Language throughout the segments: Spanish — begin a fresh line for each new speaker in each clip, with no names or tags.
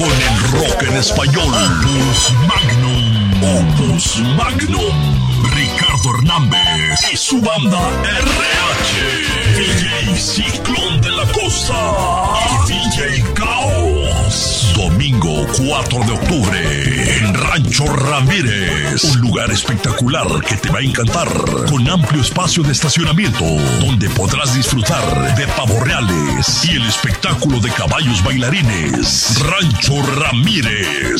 con el rock en español. Opus Magnum. Ricardo Hernández y su banda RH. DJ Ciclón de la Costa y DJ Caos. Domingo 4 de octubre en Rancho Ramírez. Un lugar espectacular que te va a encantar. Con amplio espacio de estacionamiento donde podrás disfrutar de pavos reales y el espectáculo de caballos bailarines. Rancho Ramírez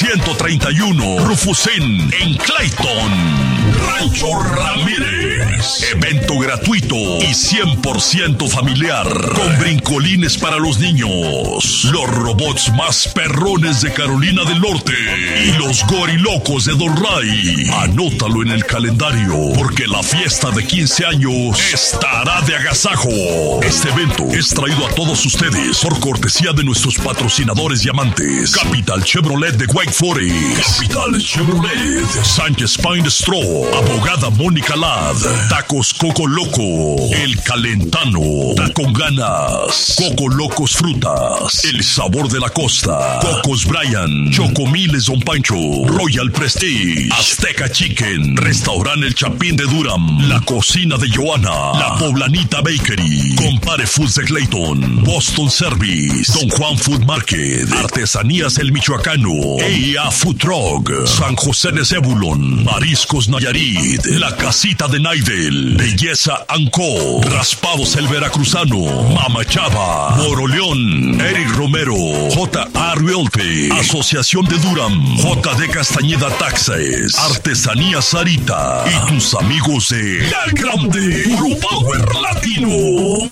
131 Rufusín en Clayton. Rancho Ramírez. Evento gratuito y 100% familiar. Con brincolines para los niños. Los robots más perrones de Carolina del Norte. Y los gorilocos de Don Ray. Anótalo en el calendario porque la fiesta de 15 años estará de agasajo. Este evento es traído a todos ustedes por cortesía de nuestros patrocinadores y amantes. Capital Chevrolet de Wake Forest. Capital Chevrolet. Sánchez Pine Straw. Abogada Mónica Ladd. Tacos Coco Loco. El Calentano. Con ganas. Coco Locos Frutas. El Sabor de la Costa. Cocos Brian. Chocomiles Don Pancho. Royal Prestige. Azteca Chicken. Restaurante El Chapín de Durham. La Cocina de Johanna. La Poblanita Bakery. Compare Foods de Clayton. Boston Service. Don Juan Food Market. Artesanías El Michoacano. EIA Food Truck. San José de Zebulon. Mariscos Nayarit. La Casita de Naidel. Belleza Anco. Raspados El Veracruzano. Mama Chava. Moroleón. Eric Romero. J.A. Realty. Asociación de Durham. J.D. Castañeda Taxes. Artesanía Sarita. Y tus amigos de La Grande. Puro Power Latino.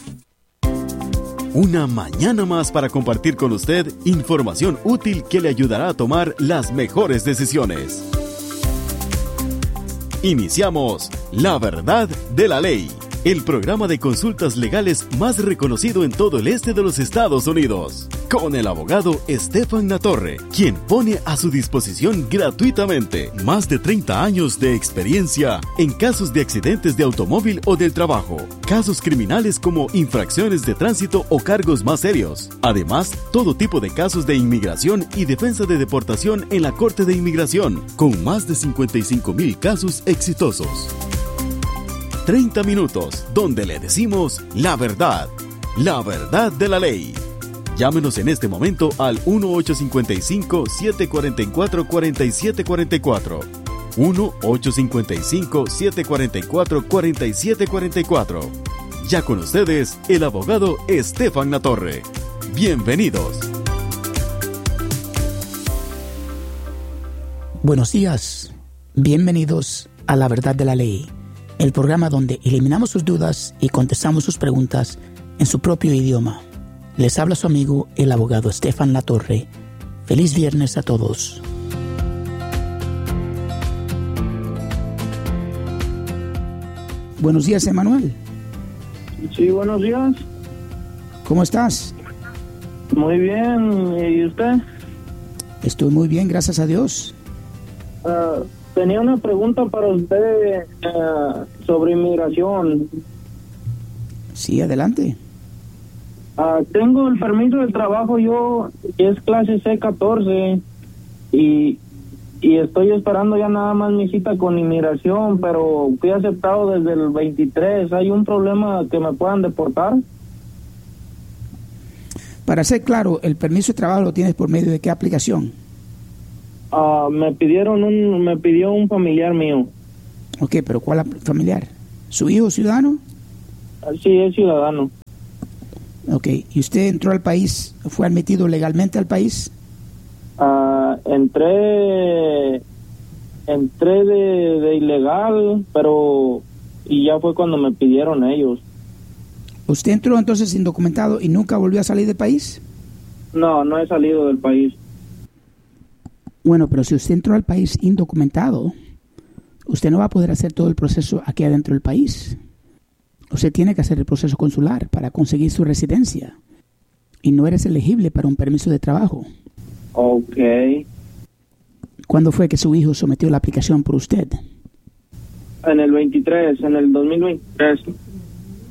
Una mañana más para compartir con usted información útil que le ayudará a tomar las mejores decisiones. Iniciamos La Verdad de la Ley, el programa de consultas legales más reconocido en todo el este de los Estados Unidos, con el abogado Estefan Latorre, quien pone a su disposición gratuitamente más de 30 años de experiencia en casos de accidentes de automóvil o del trabajo, casos criminales como infracciones de tránsito o cargos más serios. Además, todo tipo de casos de inmigración y defensa de deportación en la Corte de Inmigración, con más de 55,000 casos exitosos. 30 minutos donde le decimos la verdad de la ley. Llámenos en este momento al 1-855-744-4744. 1-855-744-4744. Ya con ustedes, el abogado Estefan Latorre. Bienvenidos.
Buenos días. Bienvenidos a La Verdad de la Ley, el programa donde eliminamos sus dudas y contestamos sus preguntas en su propio idioma. Les habla su amigo, el abogado Estefan Latorre. Feliz viernes a todos. Buenos días, Emanuel.
Sí, buenos días.
¿Cómo estás?
Muy bien. ¿Y usted?
Estoy muy bien, gracias a Dios.
Tenía una pregunta para usted sobre inmigración.
Sí, adelante.
Tengo el permiso de trabajo yo, que es clase C14, y estoy esperando ya nada más mi cita con inmigración, pero fui aceptado desde el 23. ¿Hay un problema que me puedan deportar?
Para ser claro, ¿el permiso de trabajo lo tienes por medio de qué aplicación?
Me pidió un familiar mío.
Ok, pero ¿cuál familiar? ¿Su hijo ciudadano?
Sí, es ciudadano.
Ok, ¿y usted entró al país, fue admitido legalmente al país?
Entré de ilegal, pero y ya fue cuando me pidieron ellos.
¿Usted entró entonces indocumentado y nunca volvió a salir del país?
No he salido del país.
Bueno, pero si usted entró al país indocumentado, usted no va a poder hacer todo el proceso aquí adentro del país. Usted tiene que hacer el proceso consular para conseguir su residencia. Y no eres elegible para un permiso de trabajo.
Ok.
¿Cuándo fue que su hijo sometió la aplicación por usted?
En el 2023.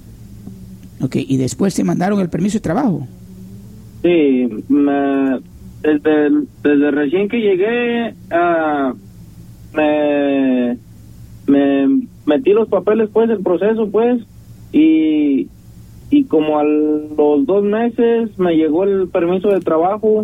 Ok, ¿y después te mandaron el permiso de trabajo?
Sí, desde recién que llegué, me metí los papeles, pues, el proceso, pues, y como a los 2 meses me llegó el permiso de trabajo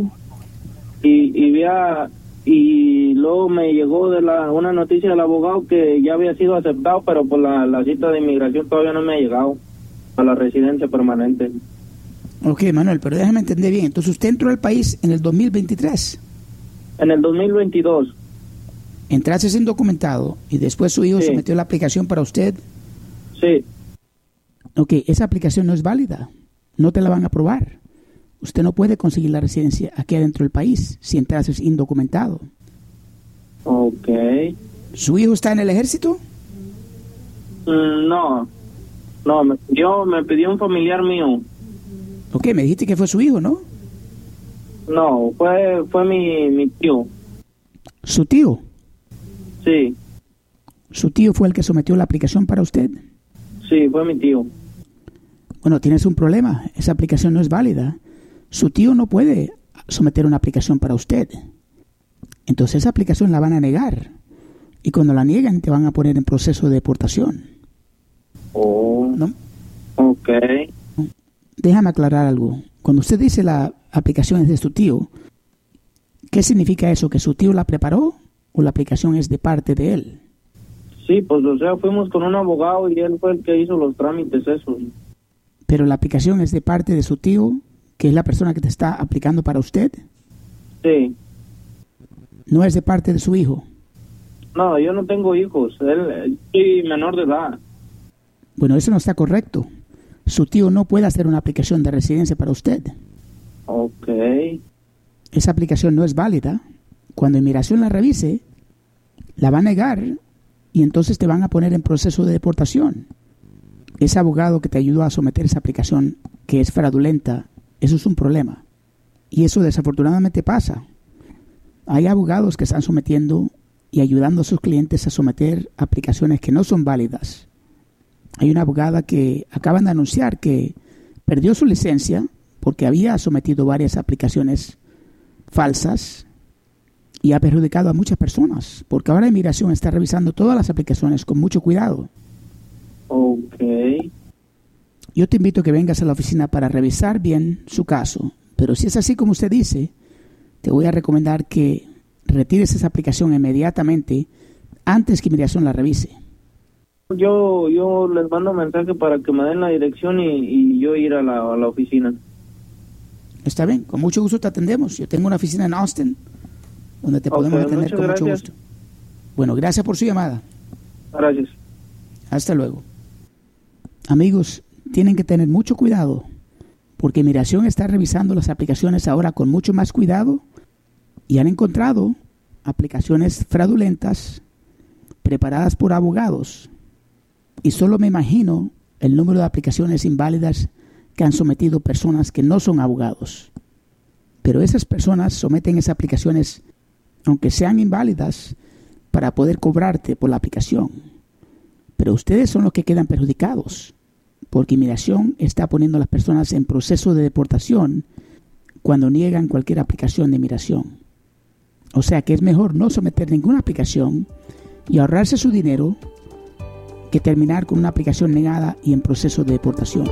y luego me llegó una noticia del abogado que ya había sido aceptado, pero pues la cita de inmigración todavía no me ha llegado a la residencia permanente.
Ok, Manuel, pero déjame entender bien. Entonces, usted entró al país en el 2023.
En el 2022.
Entraste sin documentado y después su hijo sometió la aplicación para usted.
Sí.
Ok, esa aplicación no es válida. No te la van a aprobar. Usted no puede conseguir la residencia aquí adentro del país si entraste indocumentado.
Ok.
¿Su hijo está en el ejército?
No, me pidió un familiar mío.
Ok, me dijiste que fue su hijo, ¿no?
No, fue mi tío.
¿Su tío?
Sí.
¿Su tío fue el que sometió la aplicación para usted?
Sí, fue mi tío.
Bueno, tienes un problema. Esa aplicación no es válida. Su tío no puede someter una aplicación para usted. Entonces esa aplicación la van a negar. Y cuando la niegan te van a poner en proceso de deportación.
Oh.
¿No?
Ok.
Déjame aclarar algo. Cuando usted dice la aplicación es de su tío, ¿qué significa eso? ¿Que su tío la preparó o la aplicación es de parte de él?
Sí, pues o sea, fuimos con un abogado y él fue el que hizo los trámites esos.
Pero la aplicación es de parte de su tío, que es la persona que te está aplicando para usted.
Sí.
¿No es de parte de su hijo?
No, yo no tengo hijos. Él soy menor de edad.
Bueno, eso no está correcto. Su tío no puede hacer una aplicación de residencia para usted.
Ok.
Esa aplicación no es válida. Cuando inmigración la revise, la va a negar y entonces te van a poner en proceso de deportación. Ese abogado que te ayudó a someter esa aplicación, que es fraudulenta, eso es un problema. Y eso desafortunadamente pasa. Hay abogados que están sometiendo y ayudando a sus clientes a someter aplicaciones que no son válidas. Hay una abogada que acaban de anunciar que perdió su licencia porque había sometido varias aplicaciones falsas y ha perjudicado a muchas personas, porque ahora inmigración está revisando todas las aplicaciones con mucho cuidado.
Ok.
Yo te invito a que vengas a la oficina para revisar bien su caso, pero si es así como usted dice, te voy a recomendar que retires esa aplicación inmediatamente antes que inmigración la revise.
Yo les mando un mensaje para que me den la dirección y yo ir a la oficina.
Está bien, con mucho gusto te atendemos. Yo tengo una oficina en Austin donde te podemos atender con mucho gusto. Bueno, gracias por su llamada.
Gracias.
Hasta luego. Amigos, tienen que tener mucho cuidado porque inmigración está revisando las aplicaciones ahora con mucho más cuidado y han encontrado aplicaciones fraudulentas preparadas por abogados. Y solo me imagino el número de aplicaciones inválidas que han sometido personas que no son abogados. Pero esas personas someten esas aplicaciones, aunque sean inválidas, para poder cobrarte por la aplicación. Pero ustedes son los que quedan perjudicados, porque inmigración está poniendo a las personas en proceso de deportación cuando niegan cualquier aplicación de inmigración. O sea que es mejor no someter ninguna aplicación y ahorrarse su dinero que terminar con una aplicación negada y en proceso de deportación.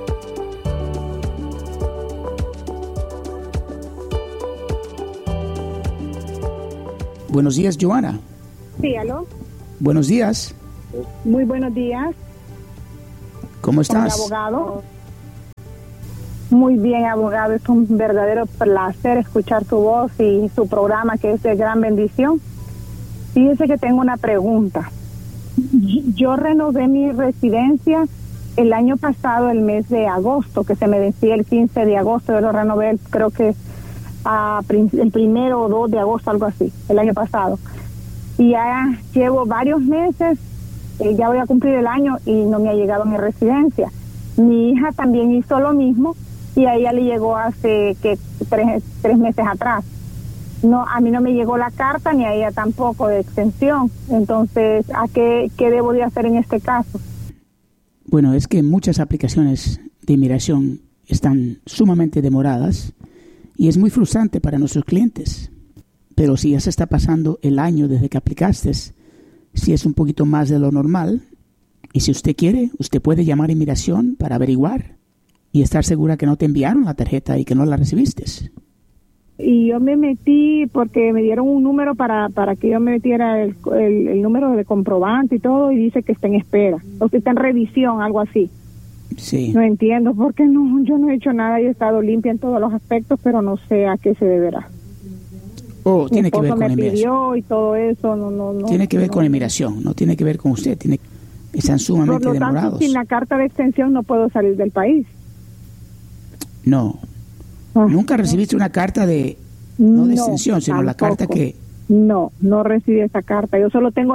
Buenos días, Joana.
Sí, ¿aló?
Buenos días.
Muy buenos días.
¿Cómo estás?
Abogado. Muy bien, abogado. Es un verdadero placer escuchar tu voz y su programa, que es de gran bendición. Fíjese que tengo una pregunta. Yo renové mi residencia el año pasado, el mes de agosto, que se me vencía el 15 de agosto. Yo lo renové, creo que el 1 o 2 de agosto, algo así, el año pasado. Y ya llevo varios meses, ya voy a cumplir el año y no me ha llegado mi residencia. Mi hija también hizo lo mismo y a ella le llegó hace tres meses atrás. No, a mí no me llegó la carta ni a ella tampoco de extensión. Entonces, ¿qué debo de hacer en este caso?
Bueno, es que muchas aplicaciones de inmigración están sumamente demoradas Y es muy frustrante para nuestros clientes. Pero si ya se está pasando el año desde que aplicaste, si es un poquito más de lo normal, y si usted quiere, usted puede llamar a inmigración para averiguar y estar segura que no te enviaron la tarjeta y que no la recibiste.
Y yo me metí porque me dieron un número para que yo me metiera el número de comprobante y todo, y dice que está en espera, o que está en revisión, algo así.
Sí.
No entiendo por qué no, yo no he hecho nada, yo he estado limpia en todos los aspectos, pero no sé a qué se deberá.
Tiene que ver con
me
inmigración.
Pidió y todo eso, no.
Tiene que ver con inmigración, no tiene que ver con usted. Están sumamente
por lo tanto,
demorados.
sin la carta de extensión no puedo salir del país.
No. Nunca recibiste una carta no de extensión, sino tampoco. La carta que...
No recibí esa carta. Yo solo tengo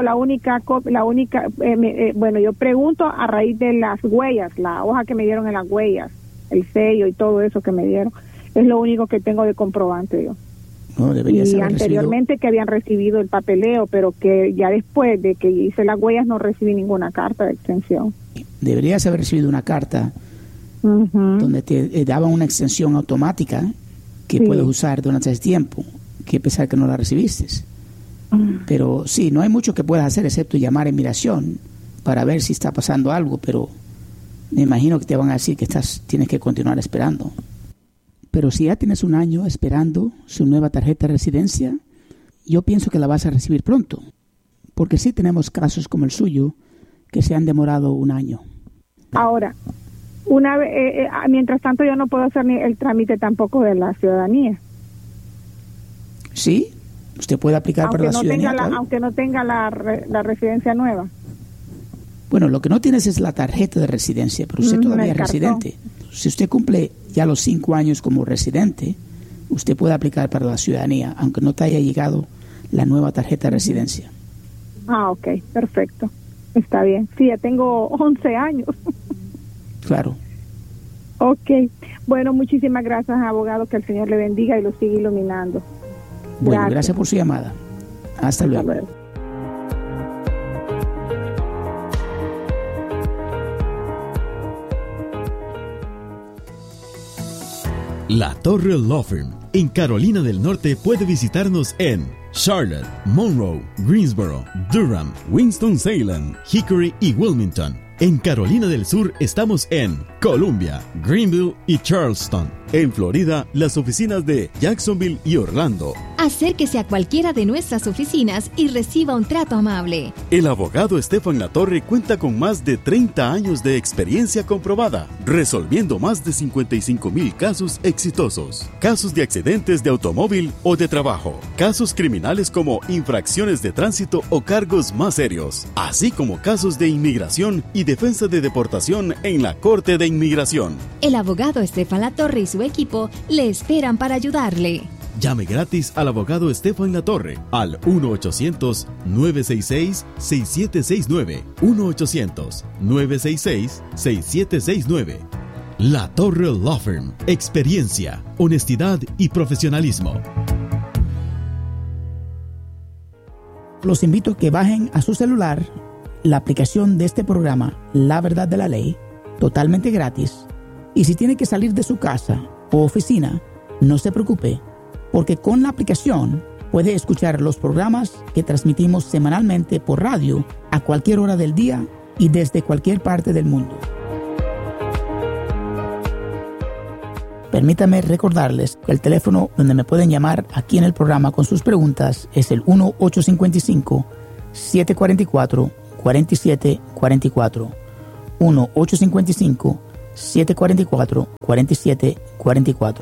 bueno, yo pregunto a raíz de las huellas, la hoja que me dieron en las huellas, el sello y todo eso que me dieron. Es lo único que tengo de comprobante yo.
No, deberías
y
haber
anteriormente que habían recibido el papeleo, pero que ya después de que hice las huellas no recibí ninguna carta de extensión.
Deberías haber recibido una carta donde te daban una extensión automática que puedes usar durante ese tiempo, que pesar que no la recibiste. Pero sí, no hay mucho que puedas hacer excepto llamar a inmigración para ver si está pasando algo, pero me imagino que te van a decir que tienes que continuar esperando. Pero si ya tienes un año esperando su nueva tarjeta de residencia, yo pienso que la vas a recibir pronto, porque sí tenemos casos como el suyo que se han demorado un año.
Ahora, mientras tanto yo no puedo hacer ni el trámite tampoco de la ciudadanía.
Sí, usted puede aplicar para la ciudadanía.
Aunque no tenga la residencia nueva.
Bueno, lo que no tienes es la tarjeta de residencia, pero usted todavía es residente. Si usted cumple ya los 5 años como residente, usted puede aplicar para la ciudadanía, aunque no te haya llegado la nueva tarjeta de residencia.
Ok, perfecto. Está bien. Sí, ya tengo 11 años.
Claro.
Ok. Bueno, muchísimas gracias, abogado. Que el Señor le bendiga y lo siga iluminando.
Bueno, gracias por su llamada. Hasta luego.
La Torre Law Firm en Carolina del Norte puede visitarnos en Charlotte, Monroe, Greensboro, Durham, Winston-Salem, Hickory y Wilmington. En Carolina del Sur estamos en Columbia, Greenville y Charleston. En Florida, las oficinas de Jacksonville y Orlando.
Acérquese a cualquiera de nuestras oficinas y reciba un trato amable.
El abogado Estefan Latorre cuenta con más de 30 años de experiencia comprobada, resolviendo más de 55,000 casos exitosos. Casos de accidentes de automóvil o de trabajo, casos criminales como infracciones de tránsito o cargos más serios, así como casos de inmigración y defensa de deportación en la Corte de Inmigración.
El abogado Estefan Latorre y su equipo le esperan para ayudarle.
Llame gratis al abogado Estefan Latorre al 1-800-966-6769. 1-800-966-6769. La Torre Law Firm. Experiencia, honestidad y profesionalismo.
Los invito a que bajen a su celular la aplicación de este programa, La Verdad de la Ley, totalmente gratis. Y si tiene que salir de su casa o oficina, no se preocupe, porque con la aplicación puede escuchar los programas que transmitimos semanalmente por radio a cualquier hora del día y desde cualquier parte del mundo. Permítame recordarles que el teléfono donde me pueden llamar aquí en el programa con sus preguntas es el 1-855-744-4744. 1-855-744-4744.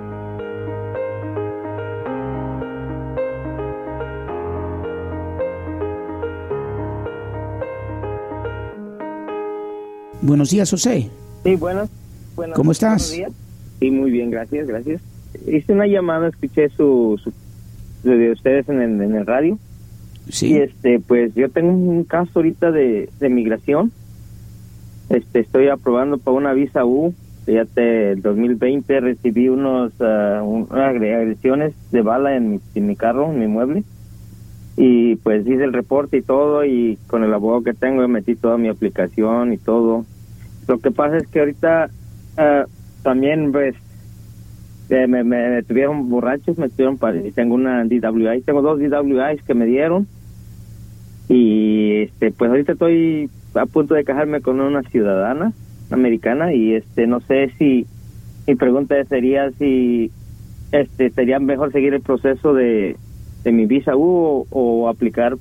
Buenos días, José.
Sí, buenos.
¿Cómo estás?
Buenos días. Sí, muy bien, gracias. Hice una llamada, escuché su de ustedes en el radio.
Sí.
Y pues yo tengo un caso ahorita de migración. Estoy aprobando para una visa U. Ya el 2020 recibí unas agresiones de bala en mi carro, en mi mueble. Y pues hice el reporte y todo, y con el abogado que tengo metí toda mi aplicación y todo. Lo que pasa es que ahorita también pues
me tuvieron borrachos, tengo una DWI, tengo 2 DWIs que me dieron, y pues ahorita estoy a punto de casarme con una ciudadana americana, y no sé si, mi pregunta sería si sería mejor seguir el proceso de mi visa U o aplicar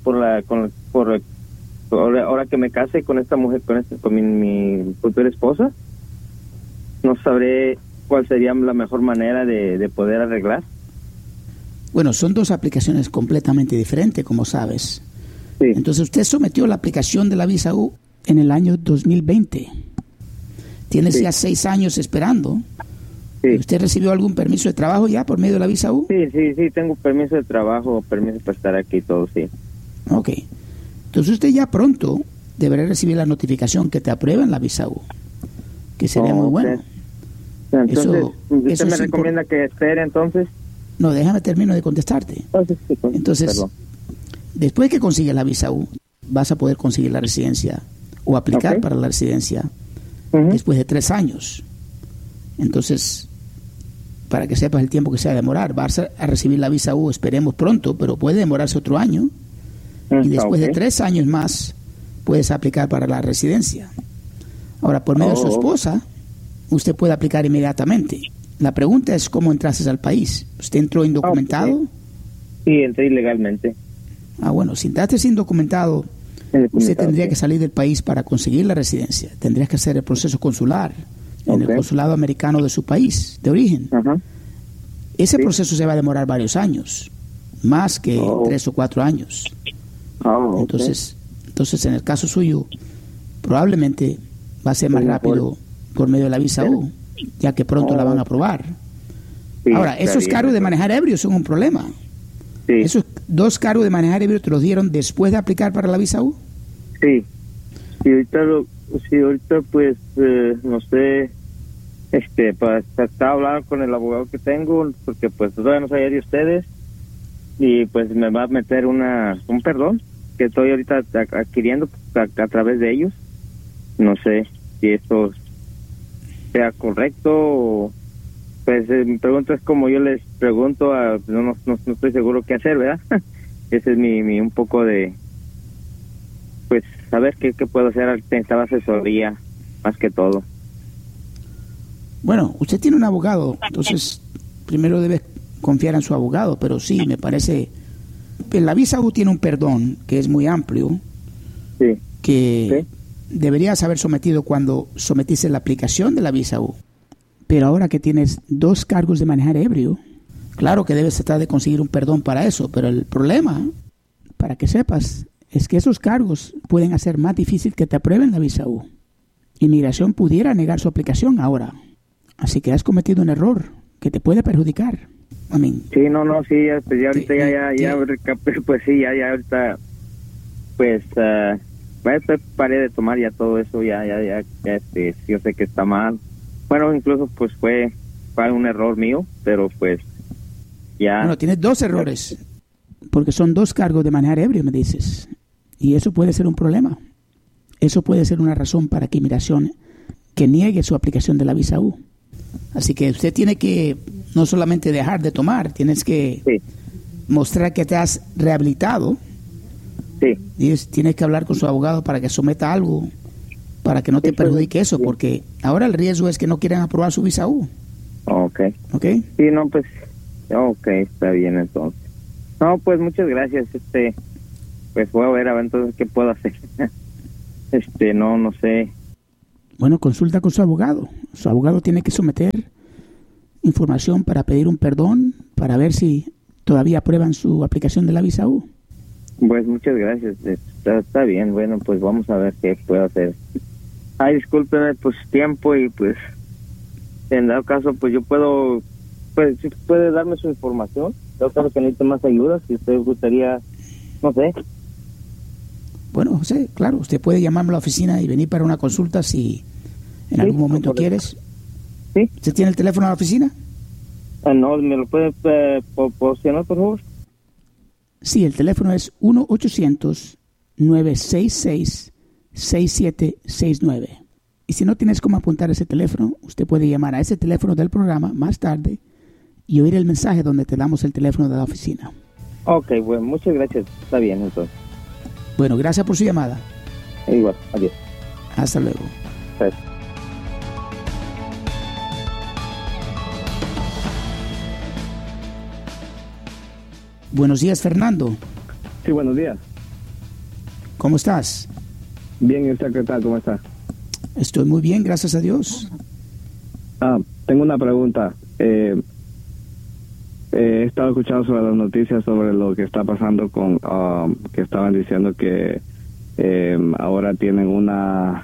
ahora que me case con esta mujer, con mi futura esposa. No sabré cuál sería la mejor manera de poder arreglar.
Bueno, son 2 aplicaciones completamente diferentes, como sabes.
Sí.
Entonces usted sometió la aplicación de la visa U en el año 2020. Tienes ya 6 años esperando.
Sí.
¿Usted recibió algún permiso de trabajo ya por medio de la visa U?
Sí, tengo permiso de trabajo, permiso para estar aquí y todo, sí.
Ok. Entonces usted ya pronto deberá recibir la notificación que te aprueban la visa U, que sería muy bueno.
Entonces, ¿usted
eso
me recomienda que espere entonces?
No, déjame termino de contestarte. Entonces, después que consigues la visa U, vas a poder conseguir la residencia o aplicar para la residencia después de 3 años. Entonces, para que sepas el tiempo que se va a demorar, vas a recibir la visa U, esperemos pronto, pero puede demorarse otro año. Y después de 3 años más, puedes aplicar para la residencia. Ahora, por medio de su esposa, usted puede aplicar inmediatamente. La pregunta es cómo entraste al país. ¿Usted entró indocumentado?
Sí, entré ilegalmente.
Bueno, si entraste indocumentado, usted tendría que salir del país para conseguir la residencia. Tendrías que hacer el proceso consular en el consulado americano de su país de origen. Ese proceso se va a demorar varios años, más que 3 o 4 años. Entonces, en el caso suyo, probablemente va a ser más rápido por medio de la visa U, ya que pronto la van a aprobar. Ahora, esos cargos de manejar ebrio son un problema. Esos 2 cargos de manejar ebrio te los dieron después de aplicar para la visa U.
Sí, ahorita pues no sé, para estar hablando con el abogado que tengo, porque pues todavía no sabía de ustedes, y pues me va a meter un perdón que estoy ahorita adquiriendo a través de ellos. No sé si esto sea correcto o, pues mi pregunta es como yo les pregunto, no estoy seguro qué hacer, ¿verdad? Ese es mi un poco de, pues, saber qué puedo hacer. Necesitaba asesoría más que todo.
Bueno, usted tiene un abogado, entonces primero debe confiar en su abogado, pero sí, me parece que la visa U tiene un perdón que es muy amplio, que deberías haber sometido cuando sometiste la aplicación de la visa U. Pero ahora que tienes 2 cargos de manejar ebrio, claro que debes tratar de conseguir un perdón para eso, pero el problema, para que sepas, es que esos cargos pueden hacer más difícil que te aprueben la visa U. Inmigración pudiera negar su aplicación ahora, así que has cometido un error que te puede perjudicar.
Sí, ya ahorita pues sí, ya ahorita, pues, paré de tomar ya todo eso, ya, yo sé que está mal. Bueno, incluso pues fue un error mío, pero pues ya.
Bueno, tienes 2 errores, porque son 2 cargos de manejar ebrio, me dices, y eso puede ser un problema. Eso puede ser una razón para que Inmigración que niegue su aplicación de la visa U. Así que usted tiene que no solamente dejar de tomar, tienes que mostrar que te has rehabilitado. Y tienes que hablar con su abogado para que someta algo, para que no te perjudique eso, porque ahora el riesgo es que no quieran aprobar su visa U. ¿Ok?
Sí, no, pues, está bien entonces. No, pues muchas gracias, pues voy a ver entonces qué puedo hacer. No sé.
Bueno, consulta con su abogado. Su abogado tiene que someter información para pedir un perdón, para ver si todavía aprueban su aplicación de la visa U.
Pues muchas gracias, está bien, bueno, pues vamos a ver qué puedo hacer. Ay, discúlpeme, pues tiempo, y pues en dado caso, pues yo puedo, pues si puede darme su información. Yo creo que necesito más ayuda, si usted gustaría, no sé.
Bueno, José, claro, usted puede llamarme a la oficina y venir para una consulta si en algún momento quieres.
¿Sí?
¿Usted tiene el teléfono a la oficina?
No, ¿me lo puede proporcionar, por favor?
Sí, el teléfono es 1-800-966-6769. Y si no tienes cómo apuntar ese teléfono, usted puede llamar a ese teléfono del programa más tarde y oír el mensaje donde te damos el teléfono de la oficina.
Ok, bueno, muchas gracias. Está bien, entonces.
Bueno, gracias por su llamada.
Igual, adiós.
Hasta luego.
Gracias.
Buenos días, Fernando.
Sí, buenos días.
¿Cómo estás?
Bien, ¿y usted qué tal? ¿Cómo está?
Estoy muy bien, gracias a Dios.
Tengo una pregunta. He estado escuchando sobre las noticias sobre lo que está pasando con que estaban diciendo que ahora tienen una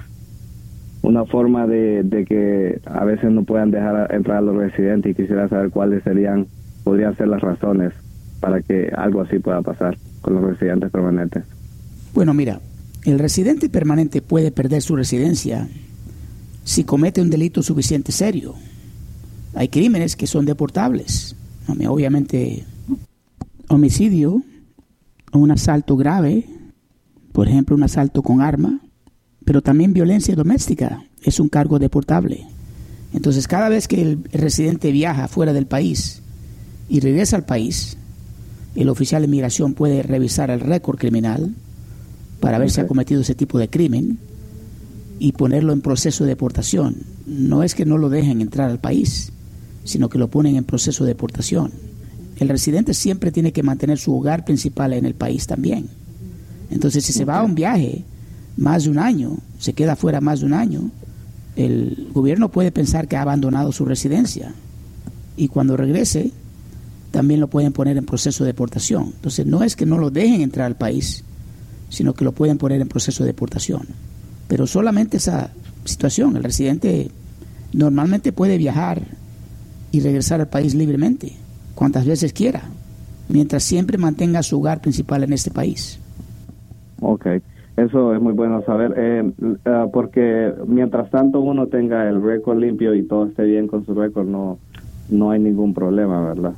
forma de que a veces no puedan dejar entrar a los residentes, y quisiera saber cuáles podrían ser las razones para que algo así pueda pasar con los residentes permanentes.
Bueno, mira, el residente permanente puede perder su residencia si comete un delito suficiente serio. Hay crímenes que son deportables. Obviamente, homicidio o un asalto grave, por ejemplo, un asalto con arma, pero también violencia doméstica es un cargo deportable. Entonces, cada vez que el residente viaja fuera del país y regresa al país, el oficial de inmigración puede revisar el récord criminal para ver si ha cometido ese tipo de crimen y ponerlo en proceso de deportación. No es que no lo dejen entrar al país, sino que lo ponen en proceso de deportación. El residente siempre tiene que mantener su hogar principal en el país también. Entonces, si se va a un viaje más de un año, se queda fuera más de un año, el gobierno puede pensar que ha abandonado su residencia, y cuando regrese también lo pueden poner en proceso de deportación. Entonces, no es que no lo dejen entrar al país, sino que lo pueden poner en proceso de deportación. Pero solamente esa situación, el residente normalmente puede viajar y regresar al país libremente, cuantas veces quiera, mientras siempre mantenga su hogar principal en este país.
Ok, eso es muy bueno saber, porque mientras tanto uno tenga el récord limpio y todo esté bien con su récord, no hay ningún problema, ¿verdad?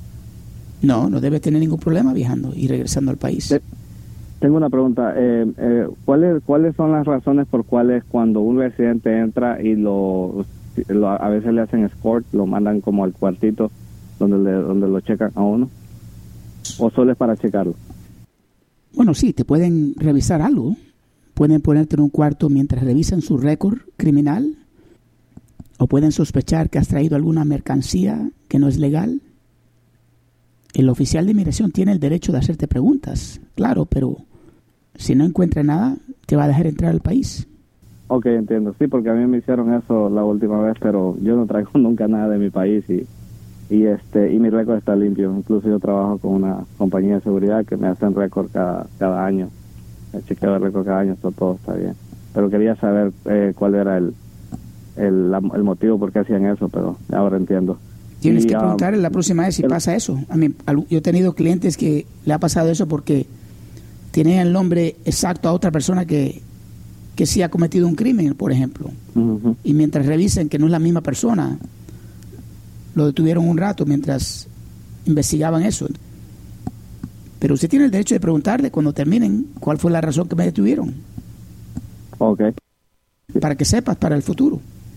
No debe tener ningún problema viajando y regresando al país.
Tengo una pregunta. ¿Cuáles son las razones por cuales cuando un residente entra y a veces le hacen escort, lo mandan como al cuartito donde lo checan a uno? ¿O solo es para checarlo?
Bueno, sí, te pueden revisar algo. Pueden ponerte en un cuarto mientras revisan su récord criminal, o pueden sospechar que has traído alguna mercancía que no es legal. El oficial de inmigración tiene el derecho de hacerte preguntas, claro, pero si no encuentra nada, te va a dejar entrar al país.
Ok, entiendo. Sí, porque a mí me hicieron eso la última vez, pero yo no traigo nunca nada de mi país y mi récord está limpio. Incluso yo trabajo con una compañía de seguridad que me hacen récord cada año. El chequeo de récord cada año, todo está bien. Pero quería saber cuál era el motivo por qué hacían eso, pero ahora entiendo.
Tienes que preguntarle la próxima vez si pasa eso. Yo he tenido clientes que le ha pasado eso porque tienen el nombre exacto a otra persona que sí ha cometido un crimen, por ejemplo. Uh-huh. Y mientras revisen que no es la misma persona, lo detuvieron un rato mientras investigaban eso. Pero usted tiene el derecho de preguntarle cuando terminen cuál fue la razón que me detuvieron.
Ok.
Para que sepas para el futuro.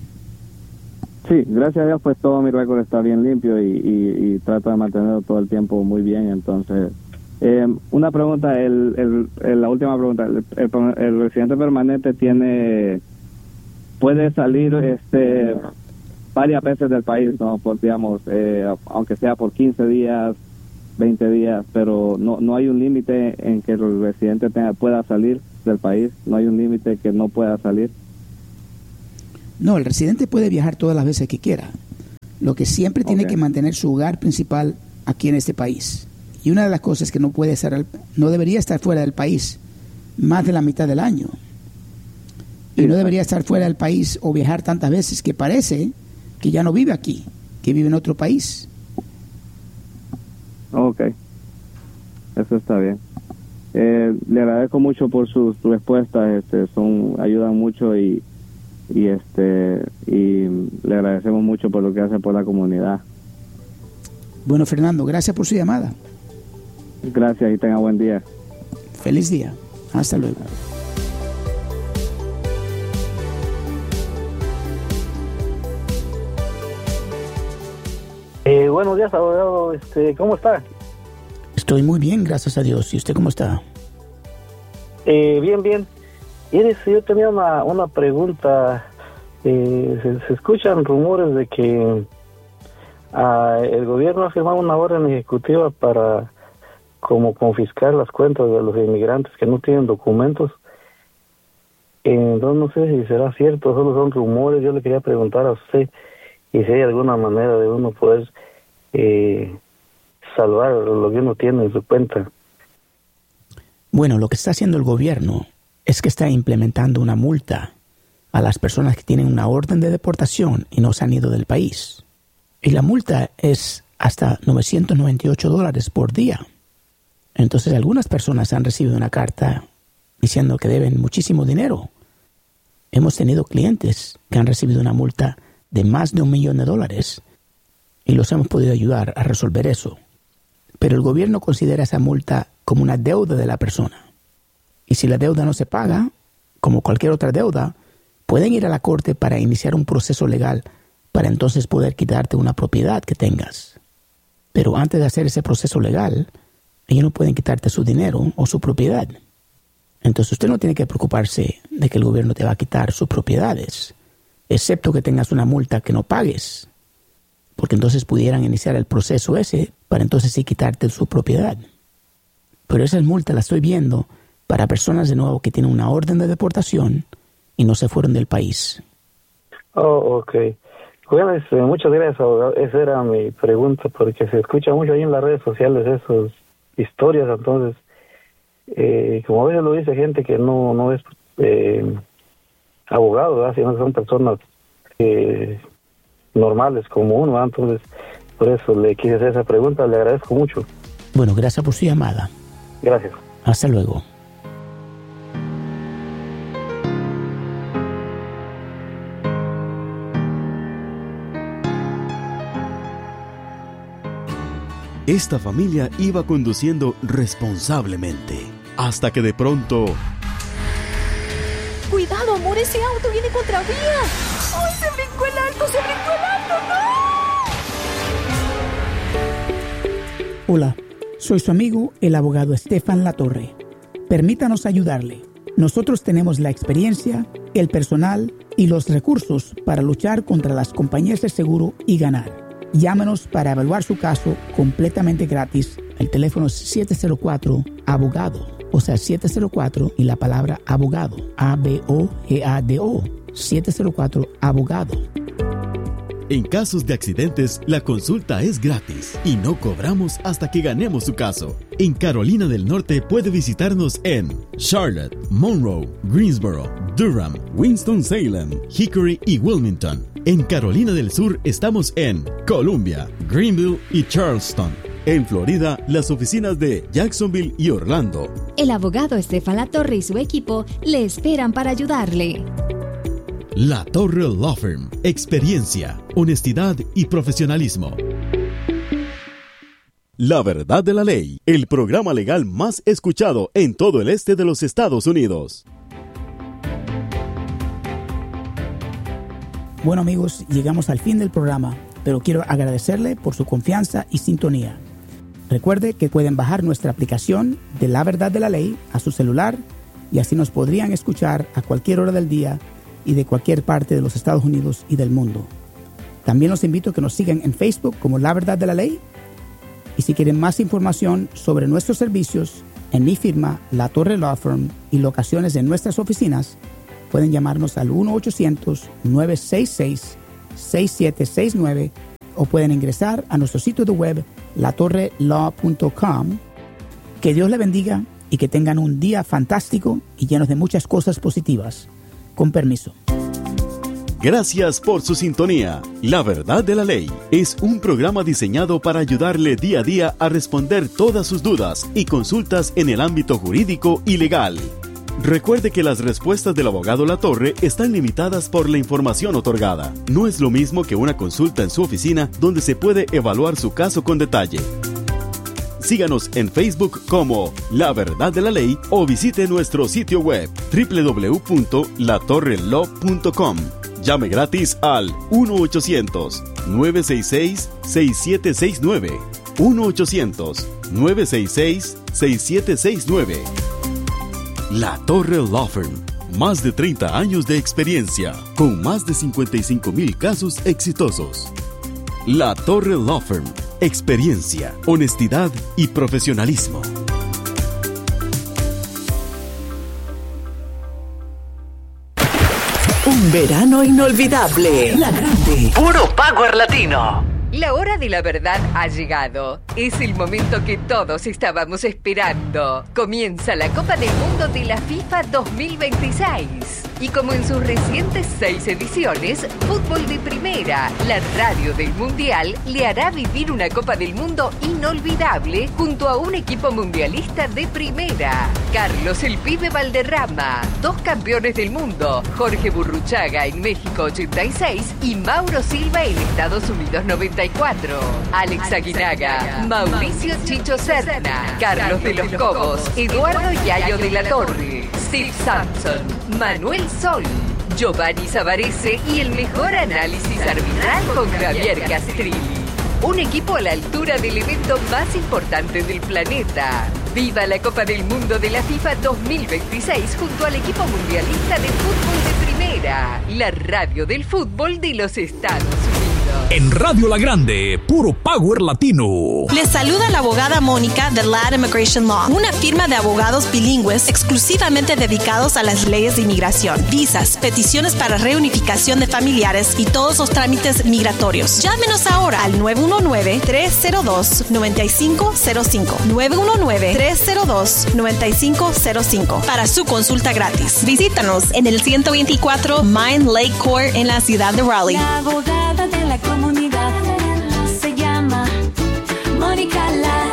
Sí, gracias a Dios, pues todo mi récord está bien limpio y trato de mantenerlo todo el tiempo muy bien. Entonces, una pregunta, la última pregunta, el residente permanente puede salir varias veces del país, ¿no? Por, digamos, aunque sea por 15 días, 20 días, pero no hay un límite en que el residente pueda salir del país, no hay un límite que no pueda salir.
No, el residente puede viajar todas las veces que quiera. Lo que siempre tiene que mantener su hogar principal aquí en este país. Y una de las cosas que no debería estar fuera del país más de la mitad del año. Y no debería estar fuera del país o viajar tantas veces que parece que ya no vive aquí, que vive en otro país.
Ok, eso está bien. Le agradezco mucho por sus respuestas, ayudan mucho y le agradecemos mucho por lo que hace por la comunidad.
Bueno, Fernando, gracias por su llamada.
Gracias y tenga buen día.
Feliz día. Hasta luego.
Bueno, Buenos días, abogado. ¿Cómo está?
Estoy muy bien, gracias a Dios. ¿Y usted cómo está?
Bien, bien. Mire, yo tenía una pregunta. Se escuchan rumores de que el gobierno ha firmado una orden ejecutiva para como confiscar las cuentas de los inmigrantes que no tienen documentos. Entonces no sé si será cierto, solo son rumores. Yo le quería preguntar a usted y si hay alguna manera de uno poder salvar lo que uno tiene en su cuenta.
Bueno, lo que está haciendo el gobierno es que está implementando una multa a las personas que tienen una orden de deportación y no se han ido del país. Y la multa es hasta $998 por día. Entonces algunas personas han recibido una carta diciendo que deben muchísimo dinero. Hemos tenido clientes que han recibido una multa de más de $1 millón y los hemos podido ayudar a resolver eso. Pero el gobierno considera esa multa como una deuda de la persona. Y si la deuda no se paga, como cualquier otra deuda, pueden ir a la corte para iniciar un proceso legal para entonces poder quitarte una propiedad que tengas. Pero antes de hacer ese proceso legal, ellos no pueden quitarte su dinero o su propiedad. Entonces usted no tiene que preocuparse de que el gobierno te va a quitar sus propiedades, excepto que tengas una multa que no pagues, porque entonces pudieran iniciar el proceso ese para entonces sí quitarte su propiedad. Pero esas multas las estoy viendo para personas de nuevo que tienen una orden de deportación y no se fueron del país.
Oh, ok. Bueno, muchas gracias, abogado. Esa era mi pregunta, porque se escucha mucho ahí en las redes sociales esas historias, entonces, como a veces lo dice gente que no es abogado, ¿verdad? Sino que son personas normales como uno, ¿verdad? Entonces, por eso le quise hacer esa pregunta, le agradezco mucho.
Bueno, gracias por su llamada.
Gracias.
Hasta luego.
Esta familia iba conduciendo responsablemente, hasta que de pronto...
¡Cuidado, amor! ¡Ese auto viene contravía! ¡Ay, se brincó el alto! ¡Se brincó el alto! ¡No!
Hola, soy su amigo, el abogado Estefan Latorre. Permítanos ayudarle. Nosotros tenemos la experiencia, el personal y los recursos para luchar contra las compañías de seguro y ganar. Llámenos para evaluar su caso completamente gratis. El teléfono es 704-ABOGADO. O sea, 704 y la palabra abogado. ABOGADO. 704-ABOGADO.
En casos de accidentes, la consulta es gratis y no cobramos hasta que ganemos su caso. En Carolina del Norte puede visitarnos en Charlotte, Monroe, Greensboro, Durham, Winston-Salem, Hickory y Wilmington. En Carolina del Sur estamos en Columbia, Greenville y Charleston. En Florida, las oficinas de Jacksonville y Orlando.
El abogado Estefan Latorre y su equipo le esperan para ayudarle.
La Torre Law Firm. Experiencia, honestidad y profesionalismo. La Verdad de la Ley, el programa legal más escuchado en todo el este de los Estados Unidos.
Bueno, amigos, llegamos al fin del programa, pero quiero agradecerle por su confianza y sintonía. Recuerde que pueden bajar nuestra aplicación de La Verdad de la Ley a su celular y así nos podrían escuchar a cualquier hora del día y de cualquier parte de los Estados Unidos y del mundo. También los invito a que nos sigan en Facebook como La Verdad de la Ley. Y si quieren más información sobre nuestros servicios, en mi firma, La Torre Law Firm, y locaciones de nuestras oficinas, pueden llamarnos al 1-800-966-6769 o pueden ingresar a nuestro sitio de web, latorrelaw.com. Que Dios le bendiga y que tengan un día fantástico y lleno de muchas cosas positivas. Con permiso.
Gracias por su sintonía. La Verdad de la Ley es un programa diseñado para ayudarle día a día a responder todas sus dudas y consultas en el ámbito jurídico y legal. Recuerde que las respuestas del abogado Latorre están limitadas por la información otorgada. No es lo mismo que una consulta en su oficina donde se puede evaluar su caso con detalle. Síganos en Facebook como La Verdad de la Ley o visite nuestro sitio web www.latorrelaw.com. Llame gratis al 1-800-966-6769. 1-800-966-6769. La Torre Law Firm. Más de 30 años de experiencia, con más de 55,000 casos exitosos. La Torre Law Firm. Experiencia, honestidad y profesionalismo.
Un verano inolvidable. La Grande. Puro Power Latino.
La hora de la verdad ha llegado. Es el momento que todos estábamos esperando. Comienza la Copa del Mundo de la FIFA 2026. Y como en sus recientes 6 ediciones, Fútbol de Primera, la radio del Mundial, le hará vivir una Copa del Mundo inolvidable junto a un equipo mundialista de primera. Carlos el Pibe Valderrama, 2 campeones del mundo, Jorge Burruchaga en México 86 y Mauro Silva en Estados Unidos 94. Alex Aguinaga, Mauricio Chicho Serna, Carlos de los Cobos, Eduardo Yayo de la Torre, Steve Sampson, Manuel Sol, Giovanni Savarese y el mejor análisis arbitral con Javier Castrilli. Un equipo a la altura del evento más importante del planeta. ¡Viva la Copa del Mundo de la FIFA 2026 junto al equipo mundialista de fútbol de primera! La radio del fútbol de los Estados Unidos.
En Radio La Grande, puro Power Latino.
Les saluda la abogada Mónica de Ladd Immigration Law, una firma de abogados bilingües exclusivamente dedicados a las leyes de inmigración, visas, peticiones para reunificación de familiares y todos los trámites migratorios. Llámenos ahora al 919-302-9505. 919-302-9505 para su consulta gratis. Visítanos en el 124 Mine Lake Court en la ciudad de Raleigh.
La abogada de la comunidad se llama Mónica Ladd.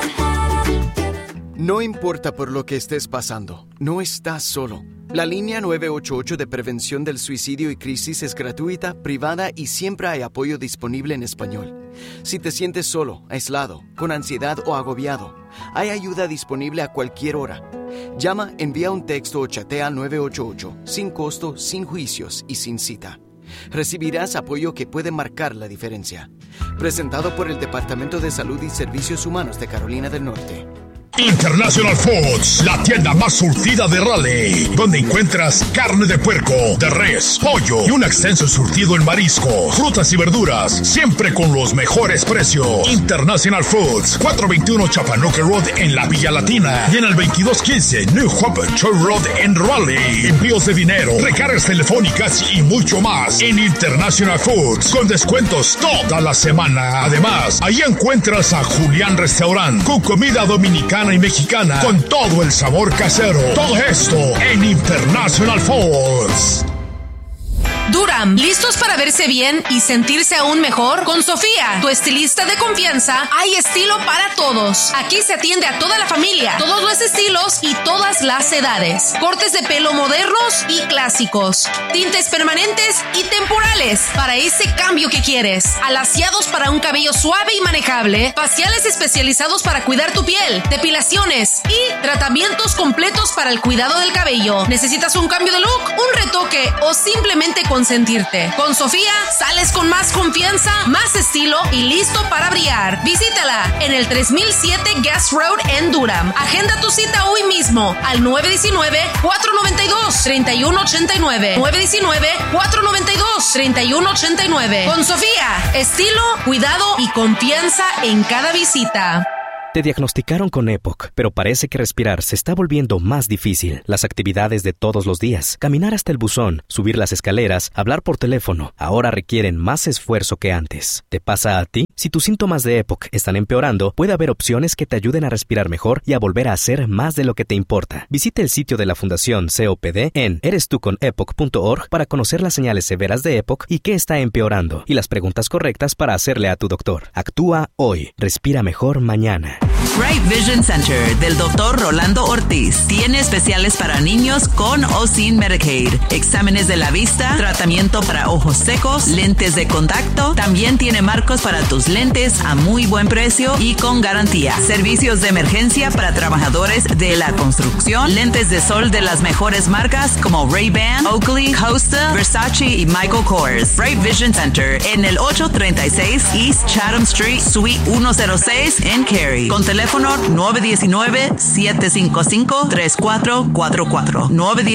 No importa por lo que estés pasando, no estás solo. La línea 988 de prevención del suicidio y crisis es gratuita, privada y siempre hay apoyo disponible en español. Si te sientes solo, aislado, con ansiedad o agobiado, hay ayuda disponible a cualquier hora. Llama, envía un texto o chatea al 988, sin costo, sin juicios y sin cita. Recibirás apoyo que puede marcar la diferencia. Presentado por el Departamento de Salud y Servicios Humanos de Carolina del Norte.
International Foods, la tienda más surtida de Raleigh, donde encuentras carne de puerco, de res, pollo y un extenso surtido en mariscos, frutas y verduras, siempre con los mejores precios. International Foods, 421 Chapanoque Road en la Villa Latina y en el 2215 New Hope Church Road en Raleigh. Envíos de dinero, recargas telefónicas y mucho más en International Foods, con descuentos toda la semana. Además, ahí encuentras a Julián Restaurant, con comida dominicana y mexicana, con todo el sabor casero. Todo esto en International Foods.
Durham, ¿listos para verse bien y sentirse aún mejor? Con Sofía, tu estilista de confianza, hay estilo para todos. Aquí se atiende a toda la familia, todos los estilos y todas las edades. Cortes de pelo modernos y clásicos, tintes permanentes y temporales para ese cambio que quieres. Alaciados para un cabello suave y manejable, faciales especializados para cuidar tu piel, depilaciones y tratamientos completos para el cuidado del cabello. ¿Necesitas un cambio de look, un retoque o simplemente consentirte? Con Sofía sales con más confianza, más estilo y listo para brillar. Visítala en el 3007 Guest Road en Durham. Agenda tu cita hoy mismo al 919-492-3189. 919-492-3189. Con Sofía, estilo, cuidado y confianza en cada visita.
Te diagnosticaron con EPOC, pero parece que respirar se está volviendo más difícil. Las actividades de todos los días, caminar hasta el buzón, subir las escaleras, hablar por teléfono, ahora requieren más esfuerzo que antes. ¿Te pasa a ti? Si tus síntomas de EPOC están empeorando, puede haber opciones que te ayuden a respirar mejor y a volver a hacer más de lo que te importa. Visita el sitio de la Fundación COPD en erestuconepoc.org para conocer las señales severas de EPOC y qué está empeorando, y las preguntas correctas para hacerle a tu doctor. Actúa hoy. Respira mejor mañana.
Bright Vision Center del Dr. Rolando Ortiz tiene especiales para niños con o sin Medicaid, exámenes de la vista, tratamiento para ojos secos, lentes de contacto. También tiene marcos para tus lentes a muy buen precio y con garantía. Servicios de emergencia para trabajadores de la construcción, lentes de sol de las mejores marcas como Ray-Ban, Oakley, Costa, Versace y Michael Kors. Bright Vision Center en el 836 East Chatham Street, Suite 106 en Cary. Con teléfono 919-755-3444.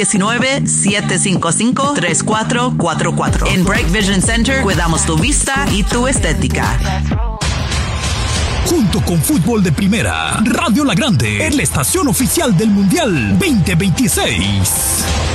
919-755-3444. En Bright Vision Center cuidamos tu vista y tu estética.
Junto con Fútbol de Primera, Radio La Grande es la estación oficial del Mundial 2026.